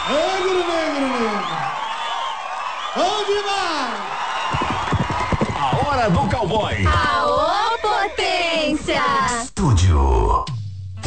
Negro, negro, negro. Bom demais! A hora do cowboy.